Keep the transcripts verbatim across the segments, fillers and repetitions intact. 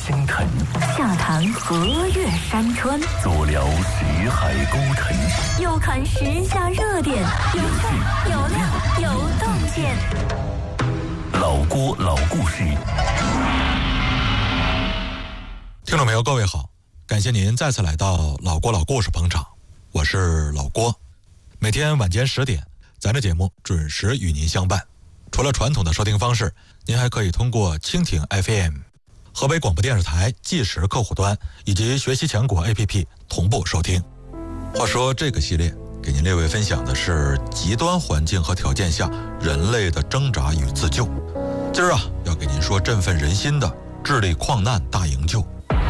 星辰， 下谈河岳山川， 坐聊西海孤尘， 又看时下热点，有趣有料有洞见。 老郭老故事。 听众朋友各位好，感谢您再次来到老郭老故事捧场，我是老郭。每天晚间十点，咱这节目准时与您相伴。除了传统的收听方式，您还可以通过蜻蜓 F M、 河北广播电视台计时客户端以及学习强国 A P P 同步收听。话说这个系列给您列位分享的是极端环境和条件下人类的挣扎与自救。今儿啊，要给您说振奋人心的智利矿难大营救。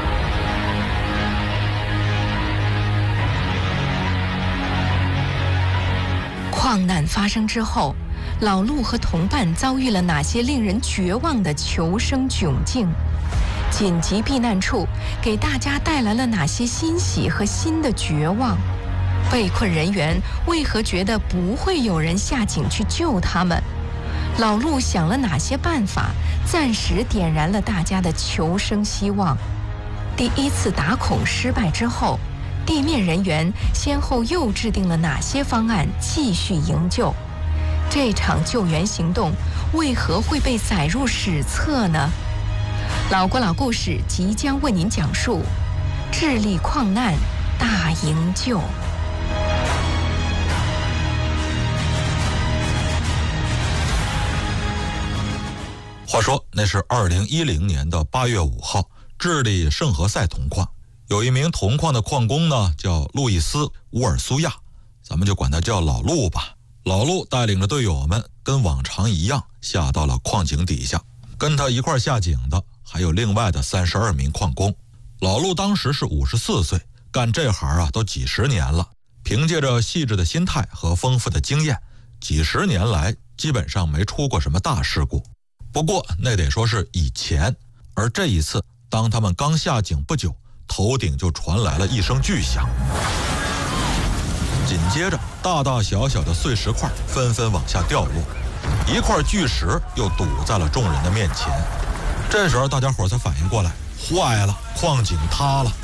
矿难发生之后，老陆和同伴遭遇了哪些令人绝望的求生窘境？紧急避难处给大家带来了哪些欣喜和新的绝望？被困人员为何觉得不会有人下井去救他们？老陆想了哪些办法，暂时点燃了大家的求生希望？第一次打孔失败之后，地面人员先后又制定了哪些方案继续营救？这场救援行动为何会被载入史册呢？老郭老故事即将为您讲述智利矿难大营救。 话说那是二零一零年的八月五号，智利圣何塞铜矿有一名铜矿的矿工呢，叫路易斯·乌尔苏亚，咱们就管他叫老陆吧。老陆带领着队友们跟往常一样下到了矿井底下，跟他一块下井的还有另外的三十二名矿工。老陆当时是五十四岁，干这行啊都几十年了，凭借着细致的心态和丰富的经验，几十年来基本上没出过什么大事故。不过那得说是以前，而这一次当他们刚下井不久，头顶就传来了一声巨响，紧接着大大小小的碎石块纷纷往下掉落，一块巨石又堵在了众人的面前。这时候大家伙才反应过来，坏了，矿井塌了。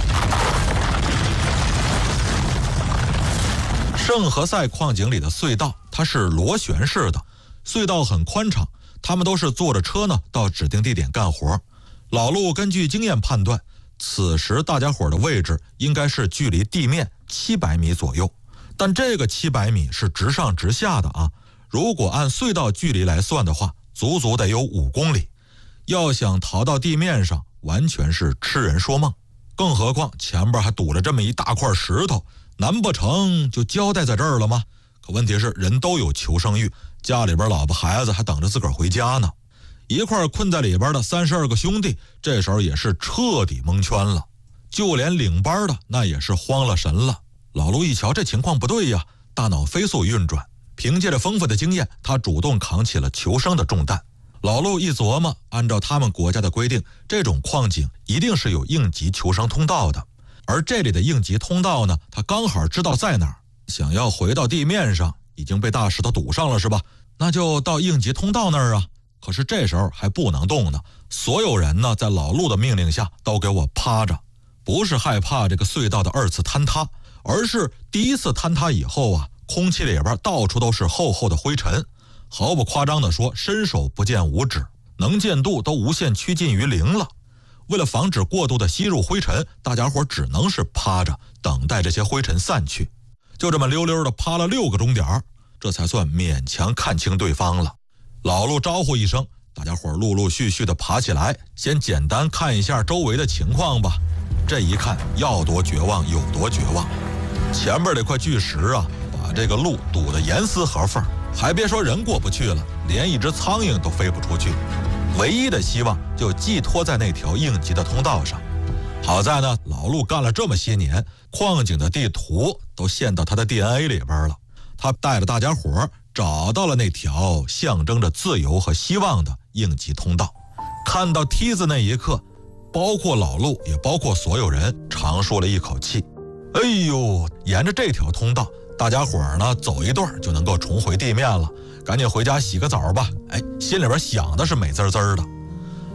圣何塞矿井里的隧道它是螺旋式的，隧道很宽敞，他们都是坐着车呢到指定地点干活。老陆根据经验判断，此时大家伙的位置应该是距离地面七百米左右，但这个七百米是直上直下的啊，如果按隧道距离来算的话，足足得有五公里。要想逃到地面上，完全是痴人说梦。更何况前边还堵了这么一大块石头，难不成就交代在这儿了吗？可问题是人都有求生欲，家里边老婆孩子还等着自个儿回家呢。一块困在里边的三十二个兄弟，这时候也是彻底蒙圈了，就连领班的那也是慌了神了。老陆一瞧这情况不对呀，大脑飞速运转，凭借着丰富的经验，他主动扛起了求生的重担。老陆一琢磨，按照他们国家的规定，这种矿井一定是有应急求生通道的，而这里的应急通道呢，他刚好知道在哪儿。想要回到地面上，已经被大石头堵上了是吧？那就到应急通道那儿啊。可是这时候还不能动呢，所有人呢在老陆的命令下都给我趴着，不是害怕这个隧道的二次坍塌，而是第一次坍塌以后啊，空气里边到处都是厚厚的灰尘，毫不夸张地说，伸手不见五指，能见度都无限趋近于零了。为了防止过度的吸入灰尘，大家伙只能是趴着等待这些灰尘散去。就这么溜溜的趴了六个钟点，这才算勉强看清对方了。老陆招呼一声，大家伙陆陆续续的爬起来，先简单看一下周围的情况吧。这一看要多绝望有多绝望，前边这块巨石啊，把这个路堵得严丝合缝，还别说人过不去了，连一只苍蝇都飞不出去。唯一的希望就寄托在那条应急的通道上。好在呢，老陆干了这么些年，矿井的地图都陷到他的 D N A 里边了。他带着大家伙找到了那条象征着自由和希望的应急通道。看到梯子那一刻，包括老陆也包括所有人长舒了一口气。哎呦，沿着这条通道，大家伙呢走一段就能够重回地面了，赶紧回家洗个澡吧。哎，心里边想的是美滋滋的。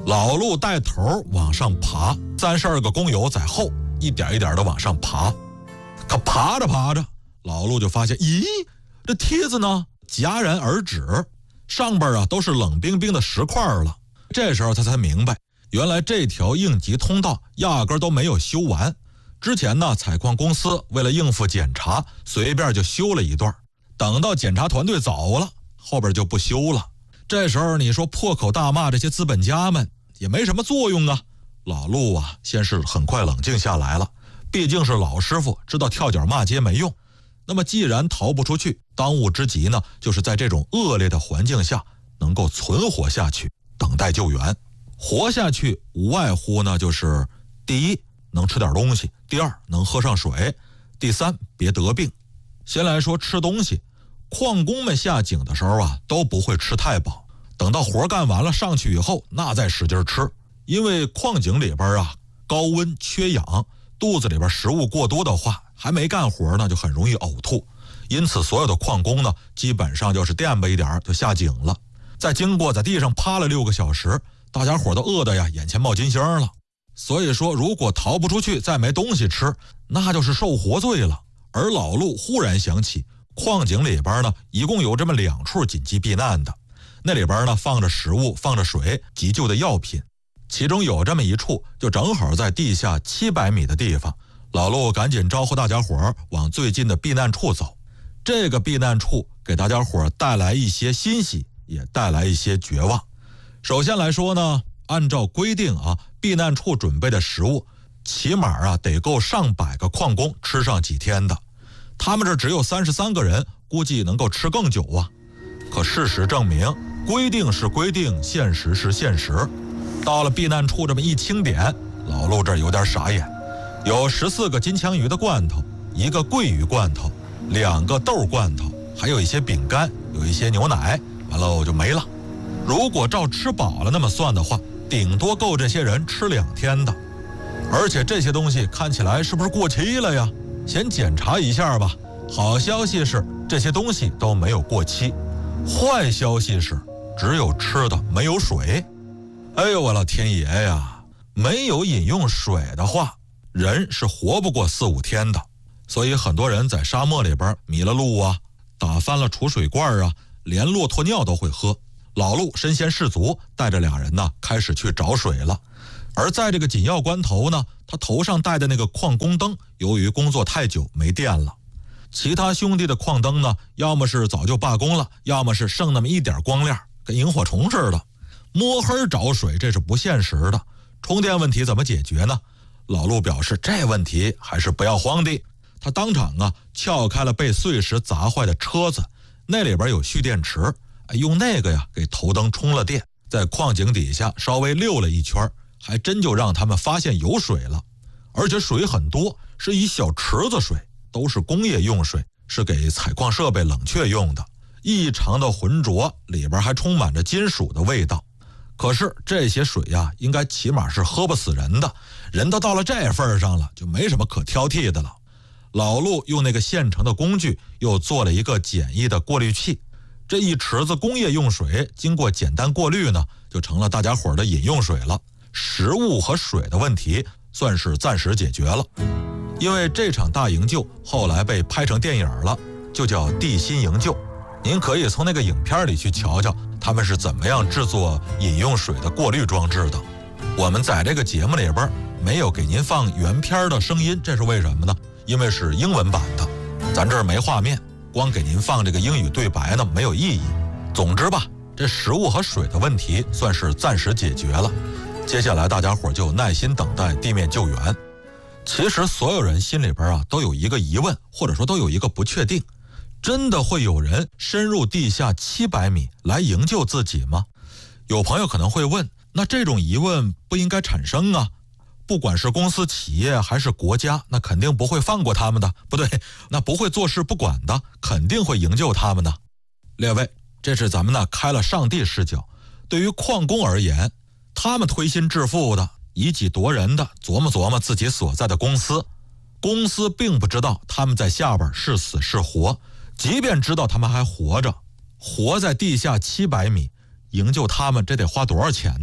老陆带头往上爬，三十二个工友在后一点一点的往上爬。可爬着爬着，老陆就发现，咦，这梯子呢戛然而止，上边啊都是冷冰冰的石块了。这时候他才明白，原来这条应急通道压根都没有修完。之前呢，采矿公司为了应付检查，随便就修了一段，等到检查团队走了，后边就不修了。这时候你说破口大骂这些资本家们也没什么作用啊。老陆啊，先是很快冷静下来了，毕竟是老师傅，知道跳脚骂街没用。那么既然逃不出去，当务之急呢，就是在这种恶劣的环境下能够存活下去，等待救援。活下去无外乎呢，就是第一能吃点东西，第二能喝上水，第三别得病。先来说吃东西，矿工们下井的时候啊，都不会吃太饱，等到活干完了上去以后，那再使劲吃。因为矿井里边啊高温缺氧，肚子里边食物过多的话，还没干活呢就很容易呕吐。因此所有的矿工呢，基本上就是垫吧一点就下井了。再经过在地上趴了六个小时，大家伙都饿得呀眼前冒金星了。所以说如果逃不出去，再没东西吃，那就是受活罪了。而老陆忽然想起，矿井里边呢一共有这么两处紧急避难的，那里边呢放着食物，放着水，急救的药品。其中有这么一处就正好在地下七百米的地方，老陆赶紧招呼大家伙往最近的避难处走。这个避难处给大家伙带来一些欣喜，也带来一些绝望。首先来说呢，按照规定啊，避难处准备的食物起码啊得够上百个矿工吃上几天的，他们这只有三十三个人，估计能够吃更久啊。可事实证明，规定是规定，现实是现实。到了避难处这么一清点，老陆这有点傻眼，有十四个金枪鱼的罐头，一个桂鱼罐头，两个豆罐头，还有一些饼干，有一些牛奶，完了我就没了。如果照吃饱了那么算的话，顶多够这些人吃两天的。而且这些东西看起来是不是过期了呀？先检查一下吧。好消息是这些东西都没有过期，坏消息是只有吃的没有水。哎呦我老天爷呀，没有饮用水的话，人是活不过四五天的。所以很多人在沙漠里边迷了路啊，打翻了储水罐啊，连骆驼尿都会喝。老陆身先士卒，带着俩人呢开始去找水了。而在这个紧要关头呢，他头上戴的那个矿工灯由于工作太久没电了。其他兄弟的矿灯呢，要么是早就罢工了，要么是剩那么一点光亮，跟萤火虫似的。摸黑找水这是不现实的。充电问题怎么解决呢？老陆表示这问题还是不要慌的。他当场啊撬开了被碎石砸坏的车子，那里边有蓄电池，用那个呀给头灯充了电，在矿井底下稍微溜了一圈，还真就让他们发现有水了。而且水很多，是一小池子水，都是工业用水，是给采矿设备冷却用的，异常的浑浊，里边还充满着金属的味道。可是这些水呀，应该起码是喝不死人的，人都到了这份上了，就没什么可挑剔的了。老陆用那个现成的工具又做了一个简易的过滤器，这一池子工业用水经过简单过滤呢，就成了大家伙的饮用水了。食物和水的问题算是暂时解决了。因为这场大营救后来被拍成电影了，就叫地心营救。您可以从那个影片里去瞧瞧他们是怎么样制作饮用水的过滤装置的。我们在这个节目里边没有给您放原片的声音，这是为什么呢？因为是英文版的，咱这儿没画面，光给您放这个英语对白呢没有意义。总之吧，这食物和水的问题算是暂时解决了，接下来大家伙就耐心等待地面救援。其实所有人心里边啊都有一个疑问，或者说都有一个不确定，真的会有人深入地下七百米来营救自己吗？有朋友可能会问，那这种疑问不应该产生啊，不管是公司企业还是国家，那肯定不会放过他们的，不对，那不会坐视不管的，肯定会营救他们的。列位，这是咱们呢开了上帝视角，对于矿工而言，他们推心置腹的以己夺人的琢磨琢磨自己所在的公司，公司并不知道他们在下边是死是活，即便知道他们还活着，活在地下七百米，营救他们这得花多少钱呢？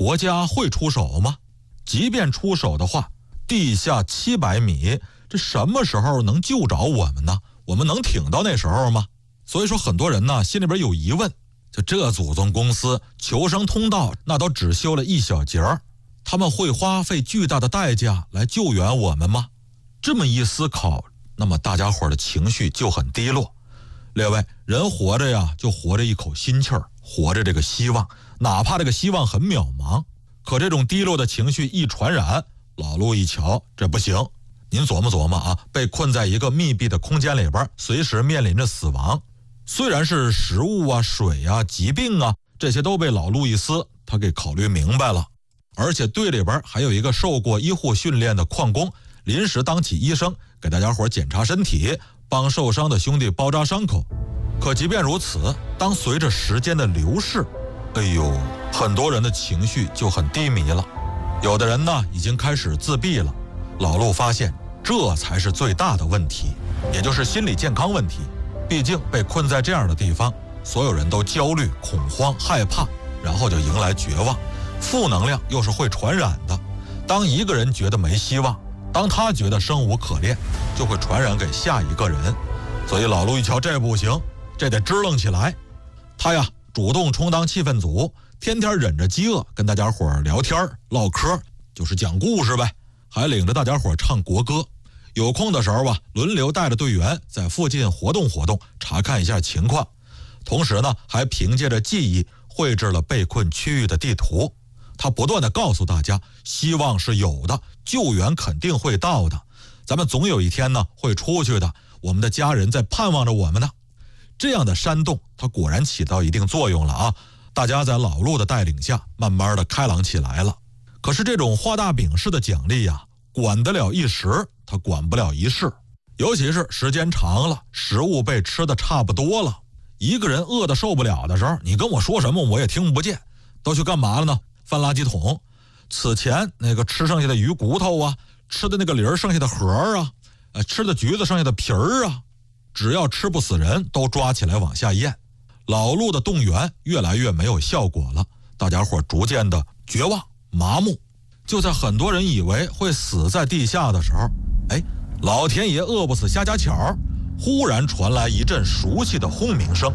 国家会出手吗？即便出手的话，地下七百米，这什么时候能救着我们呢？我们能挺到那时候吗？所以说很多人呢心里边有疑问，就这祖宗公司求生通道那都只修了一小节儿，他们会花费巨大的代价来救援我们吗？这么一思考，那么大家伙的情绪就很低落。列位，人活着呀，就活着一口心气儿，活着这个希望，哪怕这个希望很渺茫，可这种低落的情绪一传染，老陆一瞧，这不行。您琢磨琢磨啊，被困在一个密闭的空间里边，随时面临着死亡。虽然是食物啊、水啊、疾病啊，这些都被老路易斯他给考虑明白了。而且队里边还有一个受过医护训练的矿工，临时当起医生，给大家伙检查身体，帮受伤的兄弟包扎伤口。可即便如此，当随着时间的流逝，哎呦，很多人的情绪就很低迷了。有的人呢已经开始自闭了。老陆发现这才是最大的问题，也就是心理健康问题。毕竟被困在这样的地方，所有人都焦虑、恐慌、害怕，然后就迎来绝望。负能量又是会传染的，当一个人觉得没希望，当他觉得生无可恋，就会传染给下一个人。所以老陆一瞧这不行，这得支棱起来。他呀主动充当气氛组，天天忍着饥饿跟大家伙聊天唠嗑，就是讲故事呗，还领着大家伙唱国歌。有空的时候吧，轮流带着队员在附近活动活动，查看一下情况。同时呢，还凭借着记忆绘制了被困区域的地图。他不断地告诉大家，希望是有的，救援肯定会到的，咱们总有一天呢会出去的，我们的家人在盼望着我们呢。这样的煽动，它果然起到一定作用了啊！大家在老陆的带领下，慢慢的开朗起来了。可是这种画大饼式的奖励呀，管得了一时，它管不了一世。尤其是时间长了，食物被吃的差不多了，一个人饿得受不了的时候，你跟我说什么我也听不见，都去干嘛了呢？翻垃圾桶。此前那个吃剩下的鱼骨头啊，吃的那个梨儿剩下的核啊，呃，吃的橘子剩下的皮儿啊，只要吃不死人，都抓起来往下咽。老陆的动员越来越没有效果了，大家伙逐渐的绝望麻木。就在很多人以为会死在地下的时候，哎，老天爷饿不死瞎家巧，忽然传来一阵熟悉的轰鸣声。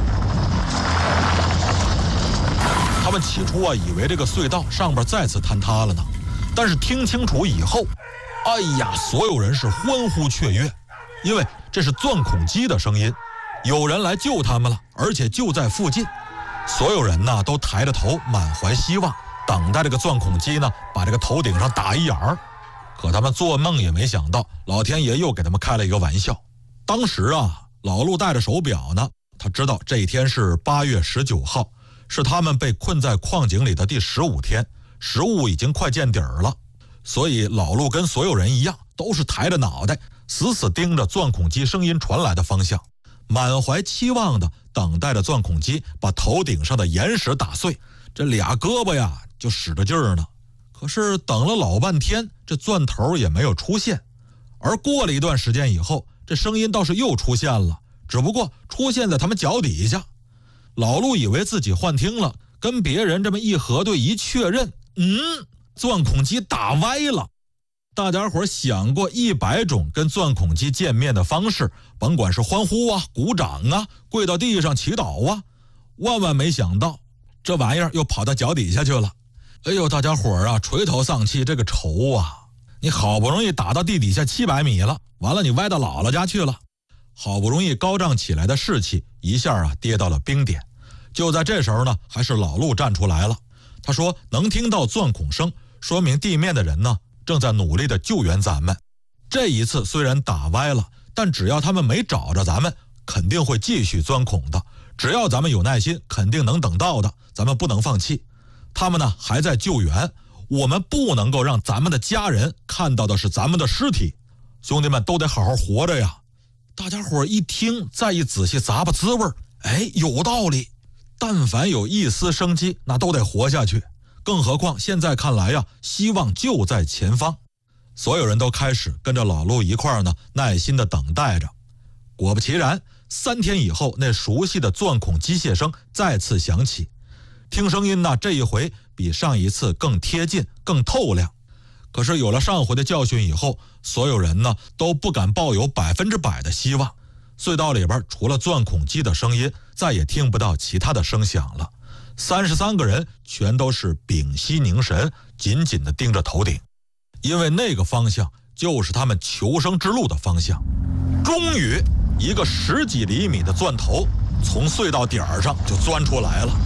他们起初啊以为这个隧道上边再次坍塌了呢，但是听清楚以后，哎呀，所有人是欢呼雀跃，因为这是钻孔机的声音，有人来救他们了，而且就在附近。所有人呢都抬着头，满怀希望，等待这个钻孔机呢把这个头顶上打一眼儿。可他们做梦也没想到，老天爷又给他们开了一个玩笑。当时啊，老陆戴着手表呢，他知道这一天是八月十九号，是他们被困在矿井里的第十五天，食物已经快见底儿了。所以老陆跟所有人一样，都是抬着脑袋，死死盯着钻孔机声音传来的方向，满怀期望的等待着钻孔机把头顶上的岩石打碎。这俩胳膊呀就使着劲儿呢，可是等了老半天，这钻头也没有出现。而过了一段时间以后，这声音倒是又出现了，只不过出现在他们脚底下。老陆以为自己幻听了，跟别人这么一核对一确认，嗯，钻孔机打歪了。大家伙想过一百种跟钻孔机见面的方式，甭管是欢呼啊、鼓掌啊、跪到地上祈祷啊，万万没想到这玩意儿又跑到脚底下去了。哎呦，大家伙啊，垂头丧气，这个愁啊！你好不容易打到地底下七百米了，完了你歪到姥姥家去了，好不容易高涨起来的士气一下啊跌到了冰点。就在这时候呢，还是老陆站出来了。他说能听到钻孔声，说明地面的人呢正在努力的救援咱们。这一次虽然打歪了，但只要他们没找着咱们，肯定会继续钻孔的。只要咱们有耐心，肯定能等到的，咱们不能放弃。他们呢还在救援，我们不能够让咱们的家人看到的是咱们的尸体，兄弟们都得好好活着呀。大家伙一听，再一仔细咂巴滋味，哎，有道理。但凡有一丝生机，那都得活下去。更何况现在看来呀，希望就在前方。所有人都开始跟着老陆一块儿呢，耐心的等待着。果不其然，三天以后，那熟悉的钻孔机械声再次响起。听声音呢，这一回比上一次更贴近、更透亮。可是有了上回的教训以后，所有人呢都不敢抱有百分之百的希望。隧道里边除了钻孔机的声音，再也听不到其他的声响了。三十三个人全都是屏息凝神，紧紧地盯着头顶，因为那个方向就是他们求生之路的方向。终于，一个十几厘米的钻头从隧道点儿上就钻出来了。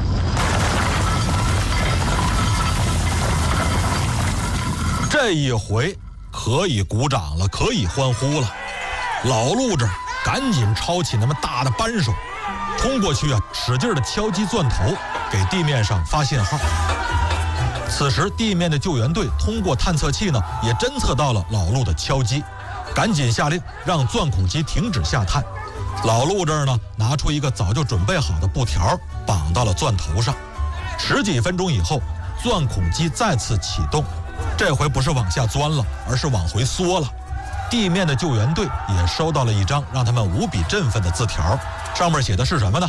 这一回可以鼓掌了，可以欢呼了。老陆这赶紧抄起那么大的扳手，冲过去啊，使劲的敲击钻头，给地面上发信号。此时地面的救援队通过探测器呢，也侦测到了老陆的敲击，赶紧下令让钻孔机停止下探。老陆这儿呢，拿出一个早就准备好的布条，绑到了钻头上。十几分钟以后，钻孔机再次启动，这回不是往下钻了，而是往回缩了。地面的救援队也收到了一张让他们无比振奋的字条，上面写的是什么呢？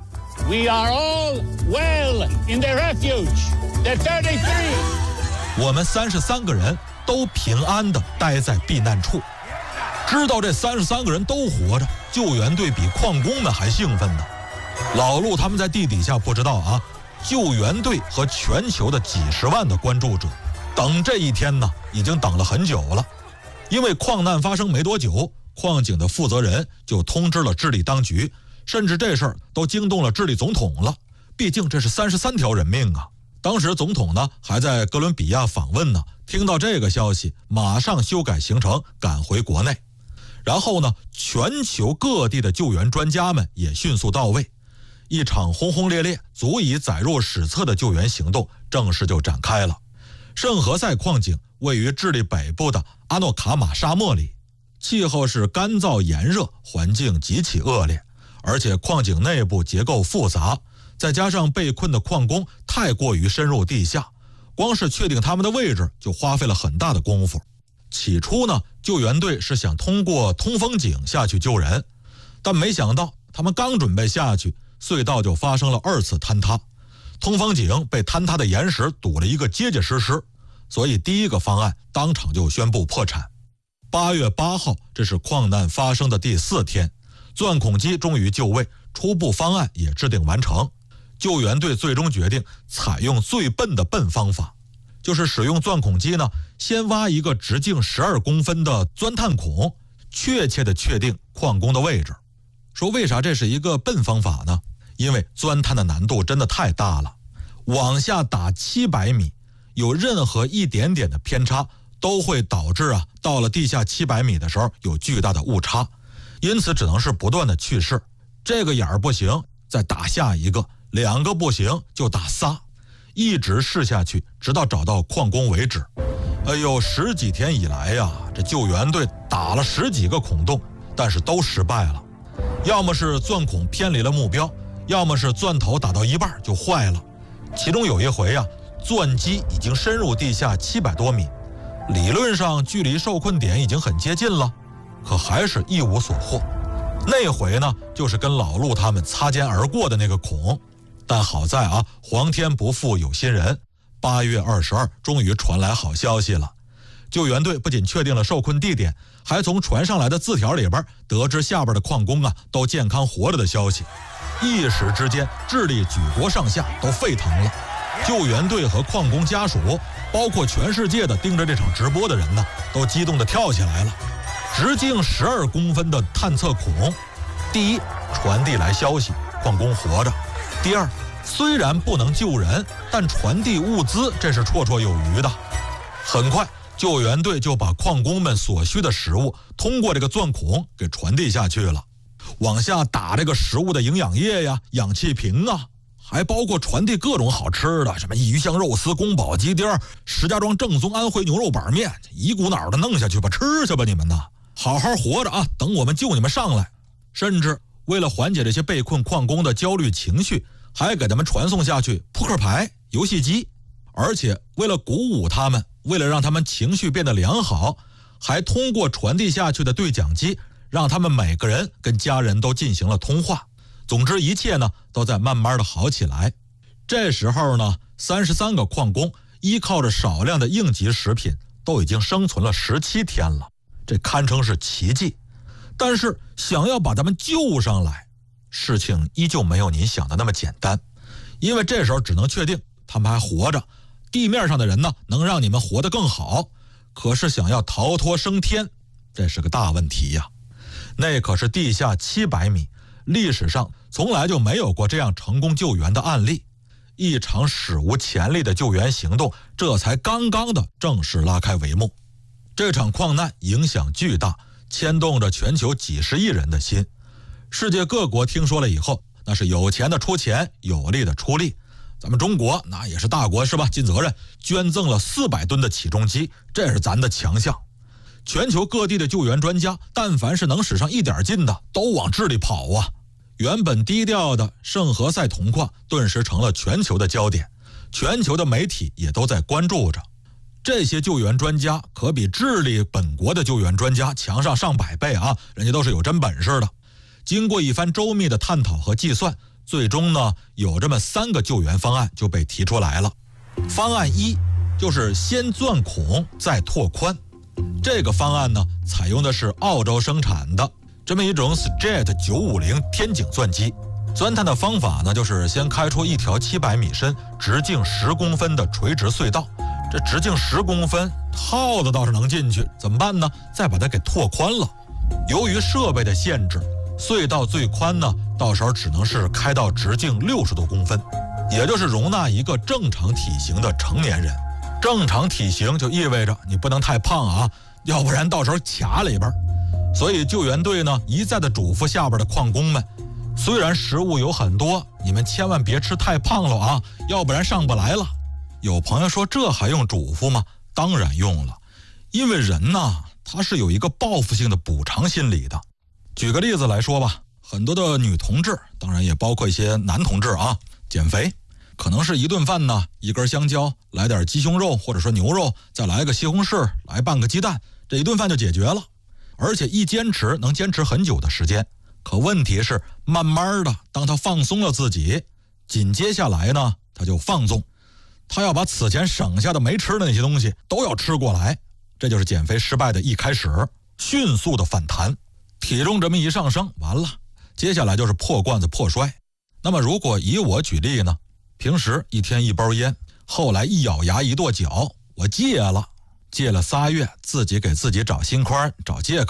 We are all well in the refuge. The thirty-three. 我们三十三个人都平安地待在避难处。知道这三十三个人都活着，救援队比矿工们还兴奋呢。老陆他们在地底下不知道啊，救援队和全球的几十万的关注者等这一天呢，已经等了很久了。因为矿难发生没多久，矿井的负责人就通知了智利当局，甚至这事儿都惊动了智利总统了。毕竟这是三十三条人命啊！当时总统呢还在哥伦比亚访问呢，听到这个消息，马上修改行程赶回国内。然后呢，全球各地的救援专家们也迅速到位，一场轰轰烈烈、足以载入史册的救援行动正式就展开了。圣何塞矿井位于智利北部的阿诺卡马沙漠里，气候是干燥炎热，环境极其恶劣，而且矿井内部结构复杂，再加上被困的矿工太过于深入地下，光是确定他们的位置就花费了很大的功夫。起初呢，救援队是想通过通风井下去救人，但没想到他们刚准备下去，隧道就发生了二次坍塌，通风井被坍塌的岩石堵了一个结结实实，所以第一个方案当场就宣布破产。八月八号，这是矿难发生的第四天，钻孔机终于就位，初步方案也制定完成。救援队最终决定采用最笨的笨方法，就是使用钻孔机呢，先挖一个直径十二公分的钻探孔，确切的确定矿工的位置。说为啥这是一个笨方法呢？因为钻探的难度真的太大了，往下打七百米，有任何一点点的偏差都会导致啊，到了地下七百米的时候有巨大的误差，因此只能是不断的去试，这个眼儿不行，再打下一个，两个不行就打仨，一直试下去，直到找到矿工为止。哎呦，十几天以来呀，这救援队打了十几个孔洞，但是都失败了，要么是钻孔偏离了目标，要么是钻头打到一半就坏了。其中有一回啊，钻机已经深入地下七百多米，理论上距离受困点已经很接近了，可还是一无所获。那回呢，就是跟老陆他们擦肩而过的那个孔。但好在啊，皇天不负有心人，八月二十二终于传来好消息了。救援队不仅确定了受困地点，还从传上来的字条里边得知下边的矿工啊都健康活着的消息。一时之间，智利举国上下都沸腾了。救援队和矿工家属，包括全世界的盯着这场直播的人呢，都激动地跳起来了。直径十二公分的探测孔，第一，传递来消息，矿工活着；第二，虽然不能救人，但传递物资这是绰绰有余的。很快，救援队就把矿工们所需的食物通过这个钻孔给传递下去了。往下打这个食物的营养液呀、氧气瓶啊，还包括传递各种好吃的，什么鱼香肉丝、宫保鸡丁、石家庄正宗安徽牛肉板面，一股脑的弄下去吧，吃去吧你们呐，好好活着啊，等我们救你们上来。甚至为了缓解这些被困矿工的焦虑情绪，还给他们传送下去扑克牌、游戏机，而且为了鼓舞他们，为了让他们情绪变得良好，还通过传递下去的对讲机，让他们每个人跟家人都进行了通话。总之一切呢都在慢慢的好起来。这时候呢， 三十三个矿工依靠着少量的应急食品，都已经生存了十七天了，这堪称是奇迹。但是想要把他们救上来，事情依旧没有您想的那么简单，因为这时候只能确定他们还活着，地面上的人呢能让你们活得更好，可是想要逃脱升天，这是个大问题呀。那可是地下七百米，历史上从来就没有过这样成功救援的案例。一场史无前例的救援行动这才刚刚的正式拉开帷幕。这场矿难影响巨大，牵动着全球几十亿人的心。世界各国听说了以后，那是有钱的出钱，有力的出力。咱们中国那也是大国是吧，尽责任捐赠了四百吨的起重机，这是咱的强项。全球各地的救援专家，但凡是能使上一点劲的，都往智利跑啊。原本低调的圣何塞铜矿顿时成了全球的焦点，全球的媒体也都在关注着。这些救援专家可比智利本国的救援专家强上上百倍啊，人家都是有真本事的。经过一番周密的探讨和计算，最终呢有这么三个救援方案就被提出来了。方案一就是先钻孔再拓宽，这个方案呢采用的是澳洲生产的这么一种 S J E T 九五零天井钻机。钻探的方法呢就是先开出一条七百米深、直径十公分的垂直隧道。这直径十公分，耗子倒是能进去，怎么办呢？再把它给拓宽了。由于设备的限制，隧道最宽呢，到时候只能是开到直径六十多公分，也就是容纳一个正常体型的成年人。正常体型就意味着你不能太胖啊，要不然到时候卡里边。所以救援队呢一再的嘱咐下边的矿工们，虽然食物有很多，你们千万别吃太胖了啊，要不然上不来了。有朋友说这还用嘱咐吗？当然用了，因为人呢他是有一个报复性的补偿心理的。举个例子来说吧，很多的女同志，当然也包括一些男同志啊，减肥可能是一顿饭呢，一根香蕉，来点鸡胸肉或者说牛肉，再来个西红柿，来半个鸡蛋，这一顿饭就解决了。而且一坚持能坚持很久的时间。可问题是慢慢的，当他放松了自己，紧接下来呢他就放纵，他要把此前省下的没吃的那些东西都要吃过来。这就是减肥失败的一开始，迅速的反弹，体重这么一上升，完了接下来就是破罐子破摔。那么如果以我举例呢，平时一天一包烟，后来一咬牙一跺脚，我戒了戒了仨月，自己给自己找心宽，找借口。